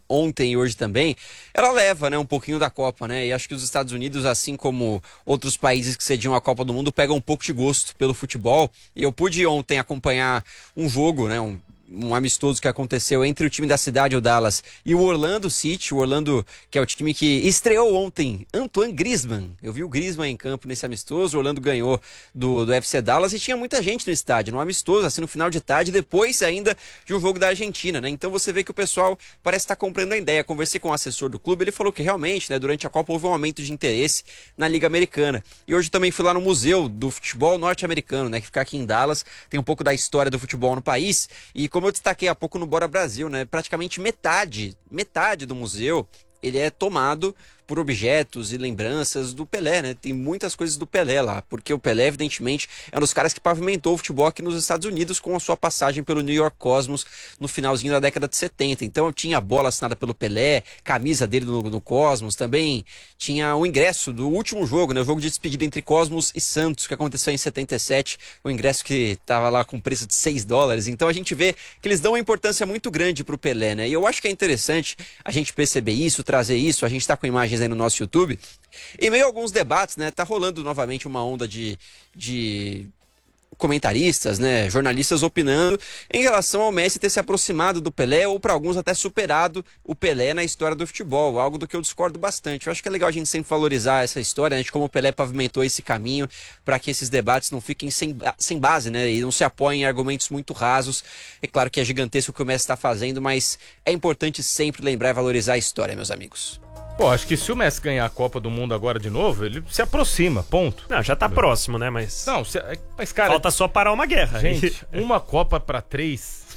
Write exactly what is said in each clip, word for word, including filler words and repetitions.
ontem e hoje também, ela leva, né, um pouquinho da Copa, né? E acho que os Estados Unidos, assim como outros países que cediam a Copa do Mundo, pegam um pouco de gosto pelo futebol. E eu pude ontem acompanhar um jogo, né, um um amistoso que aconteceu entre o time da cidade, o Dallas, e o Orlando City. O Orlando, que é o time que estreou ontem, Antoine Griezmann. Eu vi o Griezmann em campo nesse amistoso. O Orlando ganhou do, do F C Dallas e tinha muita gente no estádio, no amistoso, assim, no final de tarde, depois ainda de um jogo da Argentina, né? Então você vê que o pessoal parece estar comprando a ideia. Conversei com o assessor do clube, ele falou que realmente, né, durante a Copa houve um aumento de interesse na Liga Americana. E hoje também fui lá no Museu do Futebol Norte-Americano, né, que fica aqui em Dallas, tem um pouco da história do futebol no país. E como eu destaquei há pouco no Bora Brasil, né, praticamente metade, metade do museu, ele é tomado por objetos e lembranças do Pelé, né? Tem muitas coisas do Pelé lá, porque o Pelé, evidentemente, é um dos caras que pavimentou o futebol aqui nos Estados Unidos com a sua passagem pelo New York Cosmos no finalzinho da década de setenta. Então tinha a bola assinada pelo Pelé, camisa dele no, no Cosmos, também tinha o ingresso do último jogo, né? O jogo de despedida entre Cosmos e Santos, que aconteceu em setenta e sete, o ingresso que estava lá com preço de seis dólares. Então a gente vê que eles dão uma importância muito grande pro Pelé, né? E eu acho que é interessante a gente perceber isso, trazer isso. A gente está com imagens aí no nosso YouTube. Em meio a alguns debates, né, tá rolando novamente uma onda de, de comentaristas, né, jornalistas opinando em relação ao Messi ter se aproximado do Pelé ou para alguns até superado o Pelé na história do futebol, algo do que eu discordo bastante. Eu acho que é legal a gente sempre valorizar essa história, né, de como o Pelé pavimentou esse caminho para que esses debates não fiquem sem, sem base, né, e não se apoiem em argumentos muito rasos. É claro que é gigantesco o que o Messi está fazendo, mas é importante sempre lembrar e valorizar a história, meus amigos. Pô, acho que se o Messi ganhar a Copa do Mundo agora de novo, ele se aproxima, ponto. Não, já tá próximo, né? Mas. Não, se, mas cara. Falta só parar uma guerra. Gente, uma Copa pra três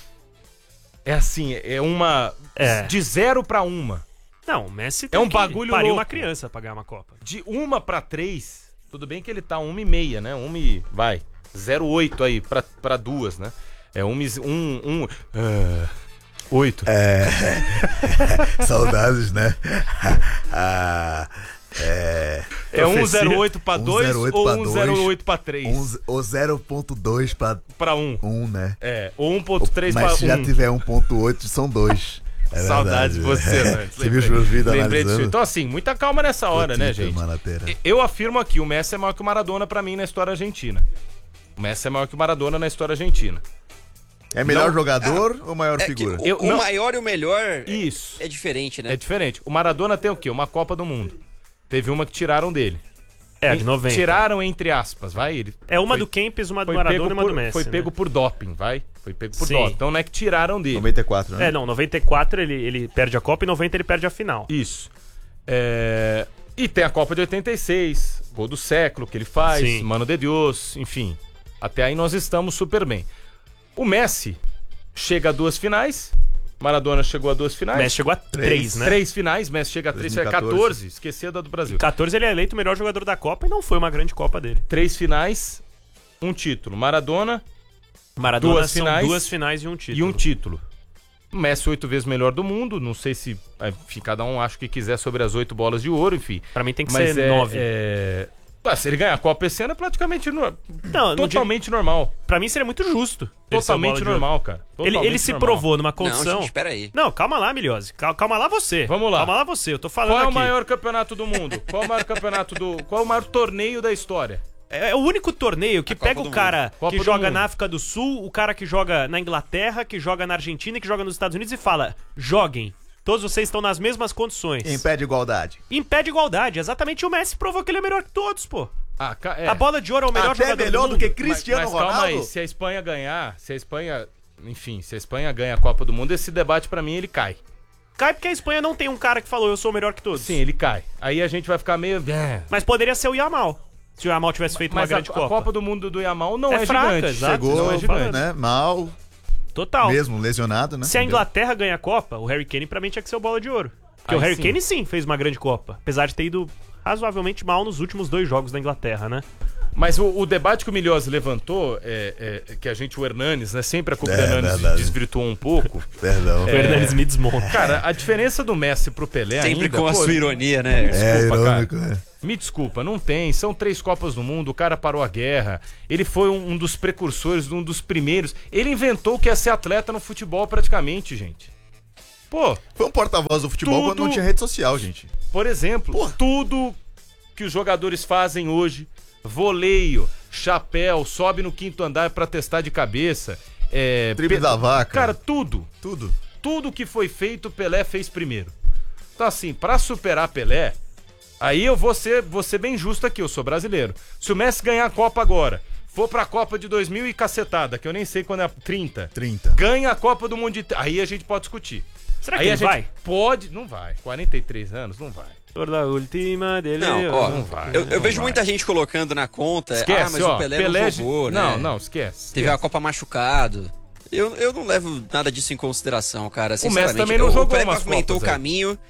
é assim, é uma. É. De zero pra uma. Não, o Messi tem é um que bagulho parir louco. Uma criança pra ganhar uma Copa. De uma pra três, tudo bem que ele tá uma e meia, né? Uma e. Vai. zero vírgula oito aí pra, pra duas, né? É um. um, um uh... Oito. É. Saudades, né? ah, é. É um zero oito pra dois ou um zero oito pra três? Um, ou zero ponto dois pra pra um. um, né? É. Ou um ponto três pra um. Mas se já tiver um ponto oito, são dois. É saudades de você, né? Você viu os meus vídeos analisando? Então, assim, muita calma nessa hora, né, gente? Eu afirmo aqui, o Messi é maior que o Maradona pra mim na história argentina. O Messi é maior que o Maradona na história argentina. É melhor não, jogador ah, ou maior é figura? O, Eu, o não, maior e o melhor isso. É, é diferente, né? É diferente. O Maradona tem o quê? Uma Copa do Mundo. Teve uma que tiraram dele. É, de noventa. Tiraram entre aspas, vai. Ele é uma foi, do Kempes, uma do Maradona e uma por, do Messi. Foi pego né? por doping, vai. Foi pego por Sim. doping. Então não é que tiraram dele. noventa e quatro, né? É, não, noventa e quatro ele, ele perde a Copa e noventa ele perde a final. Isso. É... E tem a Copa de oitenta e seis, gol do século que ele faz, Sim. Mano de Deus, enfim. Até aí nós estamos super bem. O Messi chega a duas finais, Maradona chegou a duas finais. Messi chegou a três, três né? Três finais, Messi chega a três, dois mil e quatorze. quatorze, esqueceu da do Brasil. Em quatorze ele é eleito o melhor jogador da Copa e não foi uma grande Copa dele. Três finais, um título. Maradona, Maradona duas são finais, duas finais e um título. E um título. O Messi oito vezes melhor do mundo, não sei se, enfim, cada um acha o que quiser sobre as oito bolas de ouro, enfim. Pra mim tem que Mas ser é, nove. É... Ah, se ele ganhar a Copa esse ano é praticamente no... não, totalmente não, normal. Pra mim seria muito justo. Totalmente normal, cara. Totalmente ele ele se normal. provou numa condição... Não, gente, espera aí. Não, calma lá, Miliose. Calma, calma lá você. Vamos lá. Calma lá você, eu tô falando Qual é o aqui. maior campeonato do mundo? Qual é o maior campeonato do... Qual é o maior torneio da história? É o único torneio que pega o cara que joga na África do Sul, o cara que joga na Inglaterra, que joga na Argentina e que joga nos Estados Unidos e fala, joguem. Todos vocês estão nas mesmas condições. Impede igualdade. Impede igualdade. Exatamente, o Messi provou que ele é melhor que todos, pô. Ah, é. A bola de ouro é o melhor Até jogador melhor do, do, mundo. que Cristiano mas, mas Ronaldo. calma aí, se a Espanha ganhar, se a Espanha, enfim, se a Espanha ganha a Copa do Mundo, esse debate pra mim ele cai. Cai porque a Espanha não tem um cara que falou eu sou o melhor que todos. Sim, ele cai. Aí a gente vai ficar meio... Mas poderia ser o Yamal. Se o Yamal tivesse feito mas uma grande a, Copa. a Copa do Mundo do Yamal não é, é fraca, gigante. Exato, Chegou, não é gigante. né, mal. Total. Mesmo lesionado, né? Se a Inglaterra ganha a Copa, o Harry Kane pra mim tinha que ser o bola de ouro. Porque Aí o Harry sim. Kane sim fez uma grande Copa. Apesar de ter ido razoavelmente mal nos últimos dois jogos da Inglaterra, né? Mas o, o debate que o Milhose levantou, é, é, que a gente, o Hernanes, né? Sempre a culpa do É, Hernanes verdade. desvirtuou um pouco. Perdão. O Hernanes me desmonta. Cara, a diferença do Messi pro Pelé Sempre ainda... com a pô, sua ironia, né? É, Desculpa, irônico, cara. né? Me desculpa, não tem. São três Copas do Mundo, o cara parou a guerra. Ele foi um, um dos precursores, um dos primeiros. Ele inventou o que é ser atleta no futebol praticamente, gente. Pô, foi um porta-voz do futebol tudo... quando não tinha rede social, gente. Por exemplo, Pô. tudo que os jogadores fazem hoje, voleio, chapéu, sobe no quinto andar pra testar de cabeça, é, drible pe... da vaca. Cara, tudo. Tudo. Tudo que foi feito, Pelé fez primeiro. Então assim, pra superar Pelé, aí eu vou ser, vou ser bem justo aqui, eu sou brasileiro. Se o Messi ganhar a Copa agora, for pra Copa de dois mil e cacetada, que eu nem sei quando é, trinta. trinta. Ganha a Copa do Mundo de... Aí a gente pode discutir. Será aí que a ele gente vai? Pode, não vai. quarenta e três anos, não vai. Da última dele. Não, ó, não vai, eu, eu não vejo vai. muita gente colocando na conta, esquece, ah, mas ó, o Pelé, Pelé não jogou, né? Não, não, esquece. Teve esquece. a Copa machucado. Eu, eu não levo nada disso em consideração, cara. O Messi também não o, jogou o Pelé umas pavimentou o Copas, caminho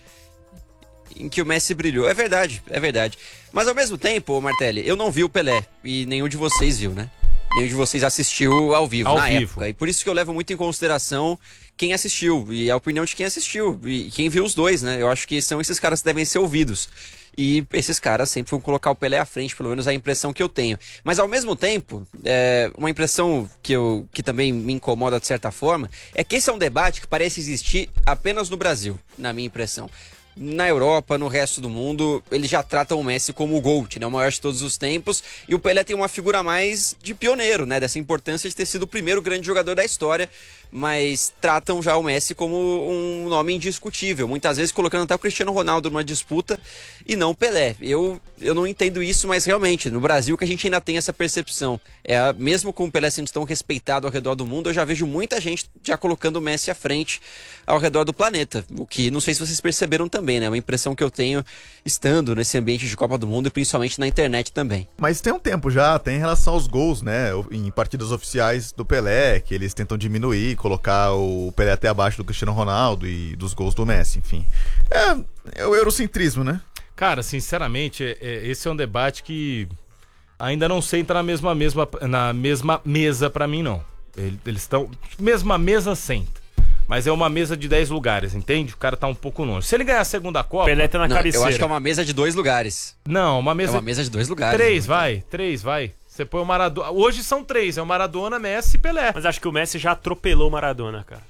em que o Messi brilhou. É verdade, é verdade. Mas ao mesmo tempo, Martelli, eu não vi o Pelé. E nenhum de vocês viu, né? Nenhum de vocês assistiu ao vivo, ao na vivo. época. E por isso que eu levo muito em consideração quem assistiu. E a opinião de quem assistiu. E quem viu os dois, né? Eu acho que são esses caras que devem ser ouvidos. E esses caras sempre vão colocar o Pelé à frente, pelo menos é a impressão que eu tenho. Mas ao mesmo tempo, é, uma impressão que, eu, que também me incomoda de certa forma, é que esse é um debate que parece existir apenas no Brasil, na minha impressão. Na Europa, no resto do mundo, eles já tratam o Messi como o GOAT, né? O maior de todos os tempos. E o Pelé tem uma figura mais de pioneiro, né? Dessa importância de ter sido o primeiro grande jogador da história. Mas tratam já o Messi como um nome indiscutível. Muitas vezes colocando até o Cristiano Ronaldo numa disputa e não o Pelé. Eu, eu não entendo isso, mas realmente, no Brasil que a gente ainda tem essa percepção. É, mesmo com o Pelé sendo tão respeitado ao redor do mundo, eu já vejo muita gente já colocando o Messi à frente ao redor do planeta. O que não sei se vocês perceberam também, né? É uma impressão que eu tenho estando nesse ambiente de Copa do Mundo e principalmente na internet também. Mas tem um tempo já, tem em relação aos gols, né? Em partidas oficiais do Pelé, que eles tentam diminuir, colocar o Pelé até abaixo do Cristiano Ronaldo e dos gols do Messi, enfim. É, é o eurocentrismo, né? Cara, sinceramente, é, é, esse é um debate que ainda não senta na mesma, mesma, na mesma mesa pra mim, não. Eles estão... Mesma mesa senta. Mas é uma mesa de dez lugares, entende? O cara tá um pouco longe. Se ele ganhar a segunda Copa... Pelé tá na não, cabeceira. eu acho que é uma mesa de dois lugares. Não, uma mesa... É uma mesa de dois lugares. Três, né? vai. Três, vai. Você põe o Maradona... Hoje são três. É o Maradona, Messi e Pelé. Mas acho que o Messi já atropelou o Maradona, cara.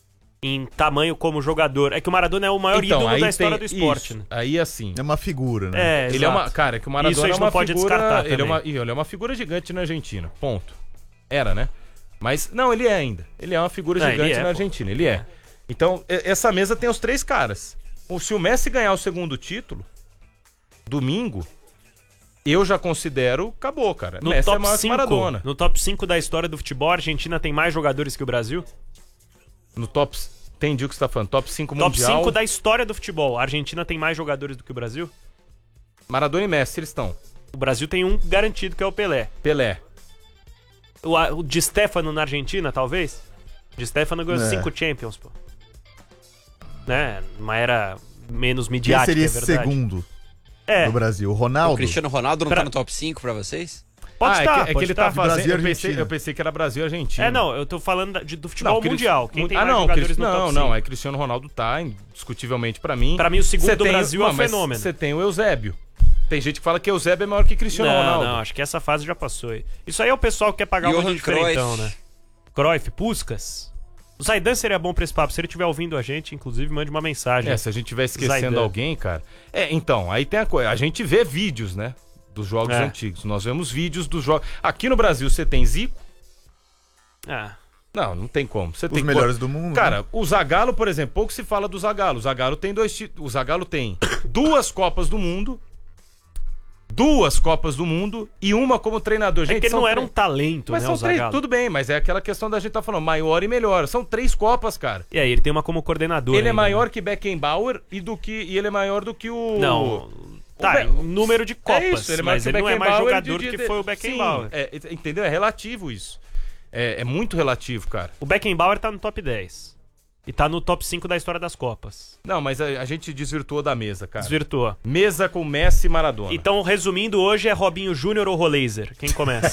Em tamanho como jogador. É que o Maradona é o maior então, ídolo da história tem... do esporte, Isso. né? Aí, assim... É uma figura, né? É, ele exato. é uma... Cara, é que o Maradona Isso a gente é uma não pode figura... descartar ele é, uma... também. ele é uma figura gigante na Argentina. Ponto. Era, né? Mas, não, ele é ainda. Ele é uma figura Não, gigante ele é, na pô. Argentina. Ele é. Então, essa mesa tem os três caras. Se o Messi ganhar o segundo título, domingo, eu já considero, acabou, cara. No Messi é top maior que cinco, Maradona. no top cinco da história do futebol, a Argentina tem mais jogadores que o Brasil? No top... Entendi o que você tá falando. Top cinco Top mundial. cinco da história do futebol. A Argentina tem mais jogadores do que o Brasil? Maradona e Messi, eles estão. O Brasil tem um garantido, que é o Pelé. Pelé. O, a- o Di Stefano na Argentina, talvez? Di Stefano ganhou É. cinco Champions, pô. Né? Uma era menos Quem midiática, seria é esse verdade. segundo É, no Brasil? O O Ronaldo? Cristiano Ronaldo não Pra- tá no top cinco pra vocês? pode ah, estar, é que, é que pode ele estar. tá fazendo... Brasil e eu, pensei, Argentina. eu pensei que era Brasil e Argentina. É, não, eu tô falando da- de- do futebol Não, Cris- mundial. Quem tem ah, mais não, jogadores Cris- no não, top não, cinco? é Cristiano Ronaldo tá, indiscutivelmente pra mim. Pra mim, o segundo Cê do tem- Brasil é um não, mas fenômeno. Você tem o Eusébio. Tem gente que fala que o Eusébio é maior que Cristiano Não, Ronaldo. não, acho que essa fase já passou aí. Isso aí é o pessoal que quer pagar uma Johan de diferentão, Cruyff. né? Cruyff, Puskas. O Zaidan seria bom pra esse papo. Se ele estiver ouvindo a gente, inclusive, mande uma mensagem. É, se a gente estiver esquecendo Zaidan. alguém, cara... É, então, aí tem a coisa... A gente vê vídeos, né? Dos jogos É. antigos. Nós vemos vídeos dos jogos... Aqui no Brasil, você tem Zico? Ah, Não, não tem como. Você Os tem melhores co- do mundo. Cara, né? o Zagallo, por exemplo, pouco se fala do Zagallo. O Zagallo tem dois títulos. O Zagallo tem duas Copas do Mundo, duas Copas do Mundo e uma como treinador. é Gente, que ele são não era um três- talento, Mas né, são o três, Zagallo. tudo bem, mas é aquela questão da gente tá falando maior e melhor. São três Copas, cara. E aí, ele tem uma como coordenador Ele é ainda, maior né? que Beckenbauer e do que e ele é maior do que o Não, tá, Be- em número de Copas, É isso, ele é maior mas que o ele não é mais Beckenbauer jogador de- de- que foi o Beckenbauer. Sim, é, entendeu? É relativo isso. É, é muito relativo, cara. O Beckenbauer tá no top dez. E tá no top cinco da história das Copas. Não, mas a, a gente desvirtuou da mesa, cara. Desvirtuou. Mesa com Messi e Maradona. Então, resumindo, hoje é Robinho Júnior ou Roleiser? Quem começa?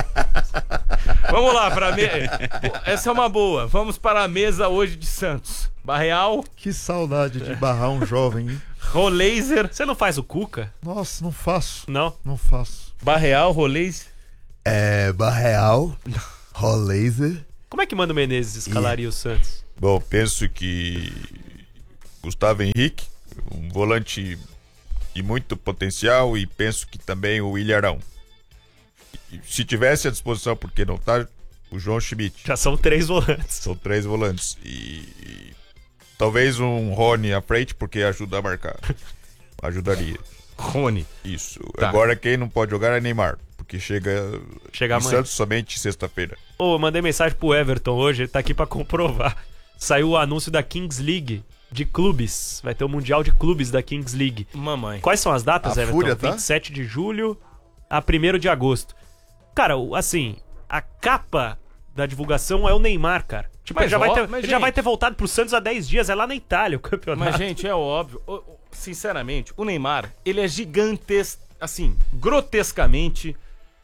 Vamos lá, pra me... Pô, essa é uma boa. Vamos para a mesa hoje de Santos. Barreal, Que saudade de barrar um jovem, hein? Roleiser. Você não faz o Cuca? Nossa, não faço. Não? Não faço. Barreal, Roleiser. É, Barreal, Roleiser. Como é que Mano Menezes escalaria o Santos? Bom, penso que Gustavo Henrique, um volante de muito potencial, e penso que também o Ilharão. E, se tivesse à disposição, porque não tá, o João Schmidt. Já são três volantes. São três volantes. E, e talvez um Rony à frente, porque ajuda a marcar. Ajudaria. Rony. Isso. Tá. Agora quem não pode jogar é Neymar, porque chega, chega em amanhã. Santos somente sexta-feira. Ô, oh, eu mandei mensagem pro Everton hoje, ele tá aqui pra comprovar. Saiu o anúncio da Kings League de clubes. Vai ter o Mundial de Clubes da Kings League. Mamãe. Quais são as datas, A Everton? Fúria, tá? vinte e sete de julho a primeiro de agosto. Cara, assim, a capa da divulgação é o Neymar, cara. Tipo, Mas ele, já, vai ó, ter, mas, ele gente, já vai ter voltado pro Santos há dez dias, é lá na Itália o campeonato. Mas, gente, é óbvio. O- o- Sinceramente, o Neymar, ele é gigantesco, assim, grotescamente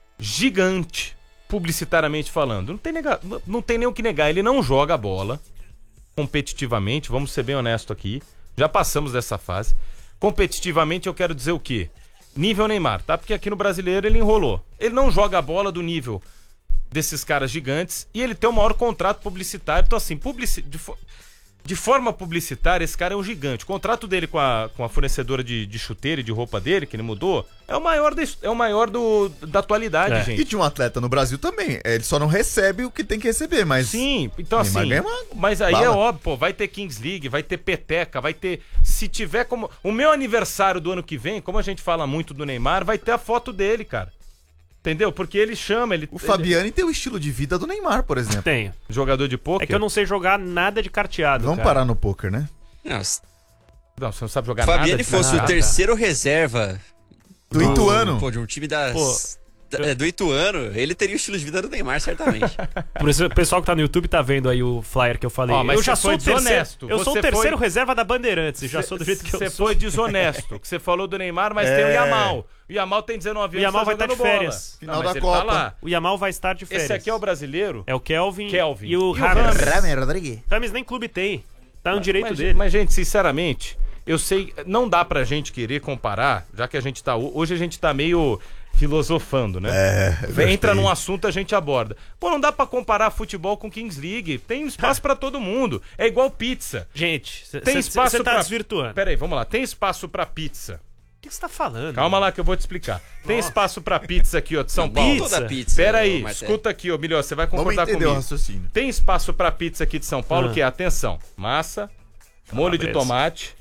gigante, publicitariamente falando. Não tem, nega, não- não tem nem o que negar. Ele não joga bola competitivamente, vamos ser bem honestos aqui. Já passamos dessa fase. Competitivamente, eu quero dizer o quê? Nível Neymar, tá? Porque aqui no Brasileiro ele enrolou. Ele não joga a bola do nível desses caras gigantes e ele tem o maior contrato publicitário. Então, assim, publici... de, fo... de forma publicitária, esse cara é um gigante. O contrato dele com a, com a fornecedora de, de chuteira e de roupa dele, que ele mudou, é o maior, de... é o maior do... da atualidade, É. gente. E de um atleta no Brasil também. Ele só não recebe o que tem que receber, mas. Sim, então Neymar assim, ganha uma mas aí bala. é óbvio, pô, vai ter Kings League, vai ter peteca, vai ter, se tiver como, o meu aniversário do ano que vem, como a gente fala muito do Neymar, vai ter a foto dele, cara, entendeu? Porque ele chama, ele... O Fabiani tem o estilo de vida do Neymar, por exemplo. Tenho. ele- jogador de pôquer? É que eu não sei jogar nada de carteado, Vamos cara. parar no poker, né? Não, se Não, você não sabe jogar o nada. Fabiane de fosse nada. o terceiro reserva Do Ituano. Pô, de um time das. Pô, da- é, do Ituano, ele teria o estilo de vida do Neymar, certamente. Por isso, o pessoal que tá no YouTube tá vendo aí o flyer que eu falei. Ó, mas eu já você sou foi o terceiro, desonesto. eu sou Você o terceiro foi- reserva da Bandeirantes, e já sou do jeito que eu Você sou. foi desonesto, que você falou do Neymar, mas É. tem o Yamal. O Yamal tem dezenove O anos, Yamal vai estar jogando de bola. férias. Final Não, mas da ele Copa. Tá lá. O Yamal vai estar de férias. Esse aqui é o brasileiro? É o Kelvin, Kelvin. e o E o Rames. Rames. Rodrigues. Rames nem clube tem. Tá no direito mas, dele. Mas, gente, sinceramente, eu sei, não dá pra gente querer comparar, já que a gente tá. Hoje a gente tá meio filosofando, né? É, gostei. Entra num assunto, a gente aborda. Pô, não dá pra comparar futebol com Kings League. Tem espaço pra todo mundo. É igual pizza. Gente, Tem espaço você tá pra... desvirtuando. Pera aí, vamos lá. Tem espaço pra pizza. O que você tá falando? Calma lá que eu vou te explicar. Tem espaço pra pizza aqui, ó, de São Nem Paulo. Pizza? toda pizza. Pera ô, aí, Marcelo. escuta aqui, ô Milhão, você vai Vamos concordar entender o comigo. raciocínio. Tem espaço pra pizza aqui de São Paulo, Ah. que é, atenção, massa, molho de Calabresa. tomate,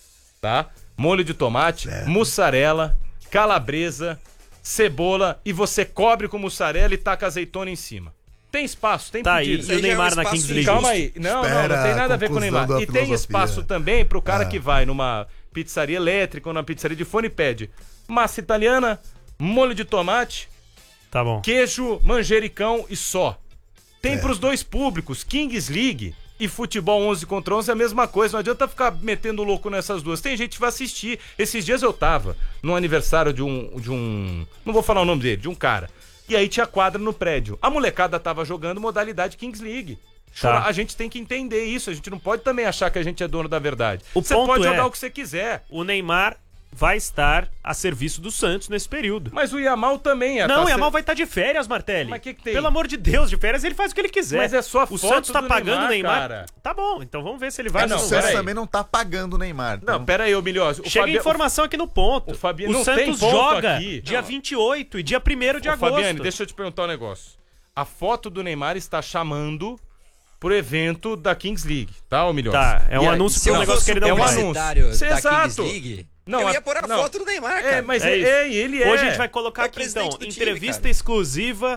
tá? Molho de tomate, É. mussarela, calabresa, cebola, e você cobre com mussarela e taca azeitona em cima. Tem espaço, tem Tá, e, pedido. e o aí já é um Neymar na espaço Kings League? Calma aí. Não, não, Espera não tem nada a ver com o a conclusão Neymar. da E tem filosofia. espaço também pro cara Ah. que vai numa pizzaria elétrica ou numa pizzaria de fone e pede massa italiana, molho de tomate, Tá bom. queijo, manjericão e só. Tem É. pros dois públicos, Kings League e futebol onze contra onze é a mesma coisa. Não adianta ficar metendo louco nessas duas. Tem gente que vai assistir. Esses dias eu tava no aniversário de um, de um... Não vou falar o nome dele, de um cara. E aí tinha quadra no prédio. A molecada tava jogando modalidade Kings League. Chora- Tá. A gente tem que entender isso. A gente não pode também achar que a gente é dono da verdade. O Você ponto pode é- jogar o que você quiser. O Neymar vai estar a serviço do Santos nesse período. Mas o Yamal também é. Não, tá o se- Yamal vai estar de férias, Martelli. Mas que que tem? Pelo amor de Deus, de férias ele faz o que ele quiser. Mas é só a O foto Santos tá do pagando o Neymar, Neymar. cara. Tá bom, então vamos ver se ele vai Ah, ou não, não o vai. pera Santos aí. também não tá pagando o Neymar. Não, então- pera aí, ô Milhose. O Chega Fabi- informação aqui no ponto. o Fabi- O não tem Santos ponto joga aqui. dia Não. vinte e oito e dia primeiro de Ô, agosto. Fabiane, deixa eu te perguntar um negócio. A foto do Neymar está chamando pro evento da Kings League, tá, ô Milhões? Tá, é um E aí, anúncio se pro eu negócio fosse que ele o não é um vai. anúncio. publicitário Cê- da Kings exato. League, Não, eu a- ia pôr a não. foto do Neymar, cara. É, mas É é, isso. é, ele é. Hoje a gente vai colocar É o aqui, então, presidente do time, entrevista cara. exclusiva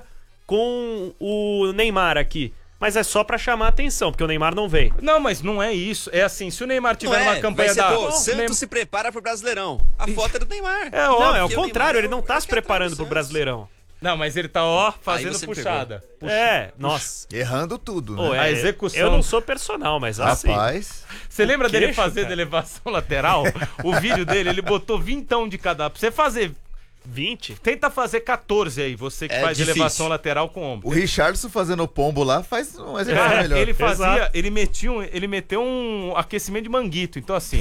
com o Neymar aqui. Mas é só pra chamar a atenção, porque o Neymar não veio. Não, mas não é isso. É assim, se o Neymar tiver Não numa é, campanha vai ser, da... pô, o Santos Neymar- se prepara pro Brasileirão. A foto é do Neymar. É Não, óbvio. é o que o contrário, Neymar ele não tá é se que atrás preparando do pro Santos. Brasileirão. Não, mas ele tá, ó, fazendo você me puxada. Puxa- É, nossa. Errando tudo, né? Pô, é, A execução. Eu não sou personal, mas assim. Rapaz. Você lembra dele queixo, fazer cara. de elevação lateral? O vídeo dele, ele botou vintão de cada. Pra você fazer... vinte? Tenta fazer quatorze aí, você que É faz difícil. elevação lateral com ombro. O Richardson fazendo o pombo lá faz um exercício É, melhor. ele fazia, Exato. ele metia um, ele meteu um aquecimento de manguito, então assim.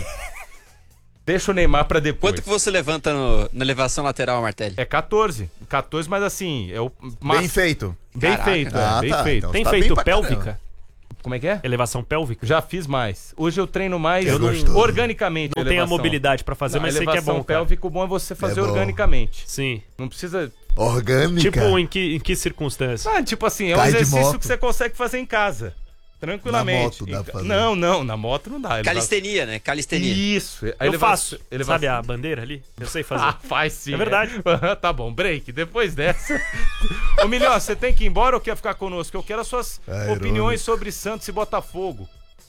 Deixa o Neymar pra depois. Quanto que você levanta no- na elevação lateral, Martelli? É quatorze. quatorze, mas assim, é o Bem máximo. feito. Bem Caraca. feito, é, Ah, bem tá, feito. então. Tem tá bem feito pra pélvica? caramba. Como é que é? Elevação pélvica? Já fiz mais. Hoje eu treino mais Eu não- organicamente. Não tenho a mobilidade pra fazer, Não, mas sei que é elevação bom, cara. pélvica, o bom é você fazer É bom. organicamente. Sim. Não precisa... Orgânica. Tipo, em que, em que circunstância? Ah, tipo assim, é um Cai de exercício moto. que você consegue fazer em casa. Tranquilamente. Na moto dá pra fazer. Não, não, na moto não dá. Ele Calistenia, né? Calistenia. Isso. A Eu eleva- faço. eleva- Sabe a bandeira ali? Eu sei fazer. Ah, faz sim. É verdade. Tá bom, break. Depois dessa. Ô, Milhão, você tem que ir embora ou quer ficar conosco? Eu quero as suas É, opiniões irônico. sobre Santos e Botafogo.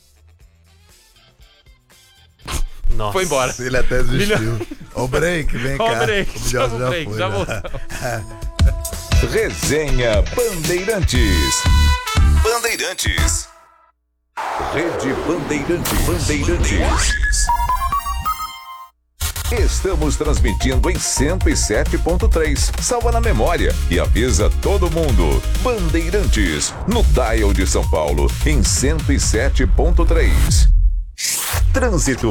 Nossa. Foi embora. Ele até desistiu. Ó o break, vem Ó, cá. o break. O Milhão Chama o já break. foi, Já né? voltamos. Resenha Bandeirantes. Bandeirantes. Rede Bandeirantes. Bandeirantes. Estamos transmitindo em cento e sete ponto três. Salva na memória e avisa todo mundo. Bandeirantes, no dial de São Paulo, em cento e sete ponto três. Trânsito.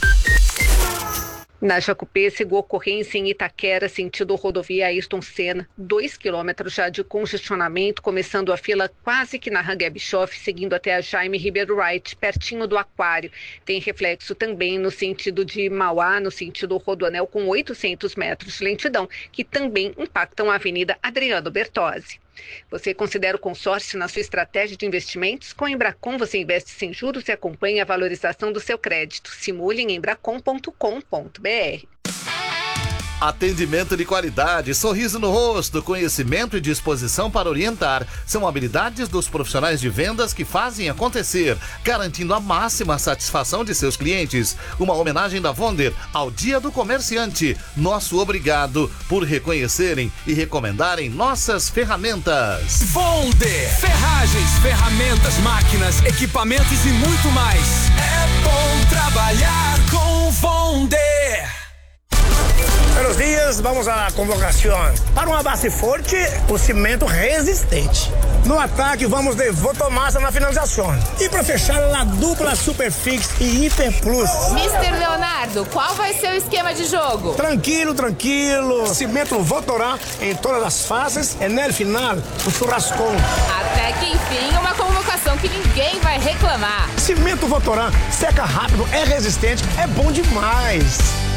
Na Jacupê, seguiu ocorrência em Itaquera, sentido rodovia Ayrton Senna. Dois quilômetros já de congestionamento, começando a fila quase que na Rangué Bischoff, seguindo até a Jaime Ribeiro Wright, pertinho do Aquário. Tem reflexo também no sentido de Mauá, no sentido Rodoanel, com oitocentos metros de lentidão, que também impactam a Avenida Adriano Bertozzi. Você considera o consórcio na sua estratégia de investimentos? Com a Embracon você investe sem juros e acompanha a valorização do seu crédito. Simule em embracon ponto com ponto br. Atendimento de qualidade, sorriso no rosto, conhecimento e disposição para orientar. São habilidades dos profissionais de vendas que fazem acontecer, garantindo a máxima satisfação de seus clientes. Uma homenagem da Vonder ao Dia do Comerciante. Nosso obrigado por reconhecerem e recomendarem nossas ferramentas. Vonder, ferragens, ferramentas, máquinas, equipamentos e muito mais. É bom trabalhar com Vonder. Buenos dias, vamos à convocação. Para uma base forte, o cimento resistente. No ataque, vamos de Votomassa na finalização. E para fechar, a dupla Superfix e Hiper Plus. mister Leonardo, qual vai ser o esquema de jogo? Tranquilo, tranquilo. Cimento Votorá em todas as fases e no final, o churrascão. Até que enfim, uma convocação que ninguém vai reclamar. Cimento Votorá seca rápido, é resistente, é bom demais.